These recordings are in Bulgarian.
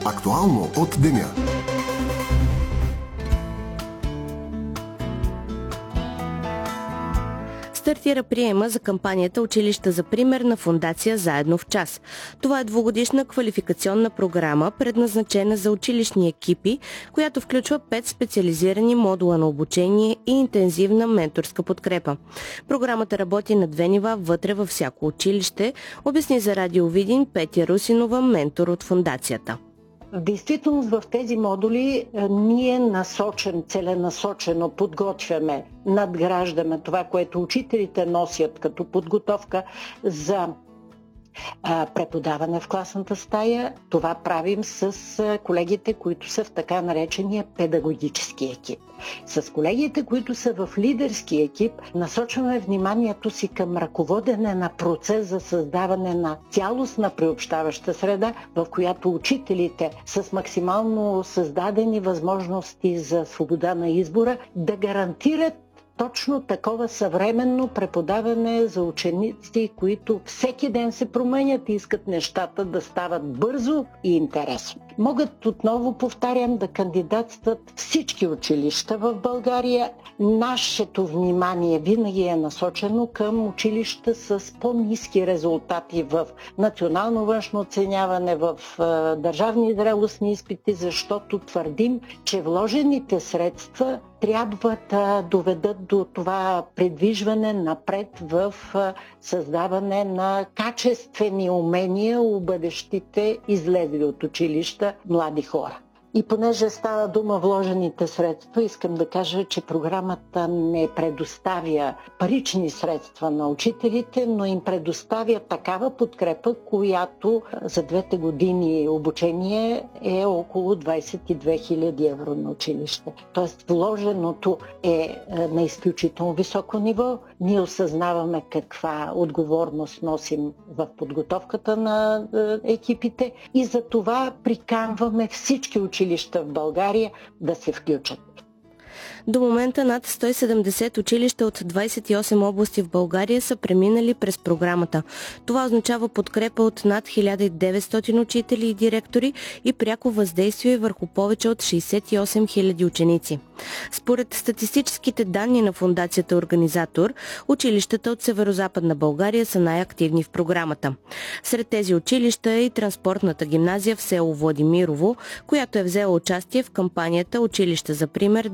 Актуално от деня. Стартира приема за кампанията "Училища за пример" на фондация "Заедно в час". Това е двугодишна квалификационна програма, предназначена за училищни екипи, която включва 5 специализирани модула на обучение и интензивна менторска подкрепа. Програмата работи на 2 нива вътре във всяко училище, обясни за Радио Видин Петя Русинова, ментор от фондацията. В действителност в тези модули ние целенасочено подготвяме, надграждаме това, което учителите носят като подготовка за преподаване в класната стая. Това правим с колегите, които са в така наречения педагогически екип. С колегите, които са в лидерски екип, насочваме вниманието си към ръководене на процес за създаване на цялостна приобщаваща среда, в която учителите с максимално създадени възможности за свобода на избора да гарантират точно такова съвременно преподаване за ученици, които всеки ден се променят и искат нещата да стават бързо и интересно. Могат, отново повтарям, да кандидатстват всички училища в България. Нашето внимание винаги е насочено към училища с по-ниски резултати в национално външно оценяване, в държавни зрелостни изпити, защото твърдим, че вложените средства трябва да доведат до това придвижване напред в създаване на качествени умения у бъдещите излезли от училища млади хора. И понеже става дума вложените средства, искам да кажа, че програмата не предоставя парични средства на учителите, но им предоставя такава подкрепа, която за 2 години обучение е около 22 000 евро на училище. Тоест вложеното е на изключително високо ниво. Ние осъзнаваме каква отговорност носим в подготовката на екипите и за това приканваме всички училища в България да се включат. До момента над 170 училища от 28 области в България са преминали през програмата. Това означава подкрепа от над 1900 учители и директори и пряко въздействие върху повече от 68 000 ученици. Според статистическите данни на фондацията Организатор, училищата от Северозападна България са най-активни в програмата. Сред тези училища е и транспортната гимназия в село Владимирово, която е взела участие в кампанията "Училища за пример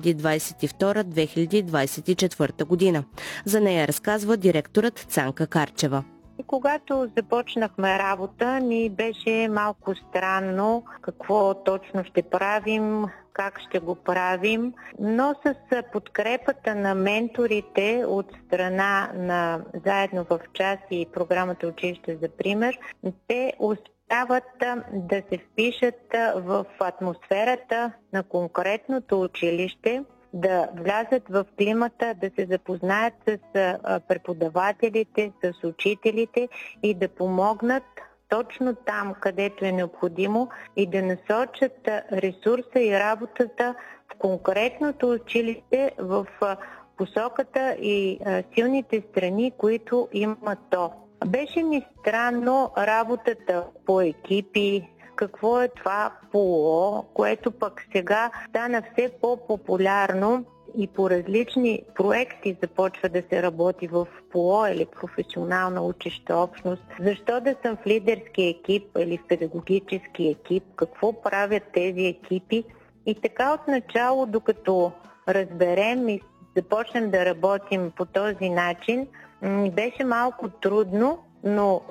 2022-2024 година". За нея разказва директорът Цанка Карчева. Когато започнахме работа, ни беше малко странно какво точно ще правим, как ще го правим, но с подкрепата на менторите от страна на Заедно в час и програмата "Училище за пример", те успяват да се впишат в атмосферата на конкретното училище, да влязат в климата, да се запознаят с преподавателите, с учителите и да помогнат точно там, където е необходимо, и да насочат ресурса и работата в конкретното училище в посоката и силните страни, които има то. Беше ми странно работата по екипи, какво е това ПО, което пък сега стана все по-популярно и по различни проекти започва да се работи в ПО или професионална учеща общност. Защо да съм в лидерски екип или в педагогически екип? Какво правят тези екипи? И така отначало, докато разберем и започнем да работим по този начин, беше малко трудно, но